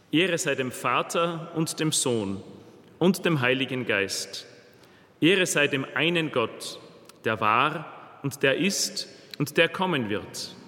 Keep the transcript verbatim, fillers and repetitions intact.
Ehre sei dem Vater und dem Sohn und dem Heiligen Geist. Ehre sei dem einen Gott, der war und der ist und der kommen wird,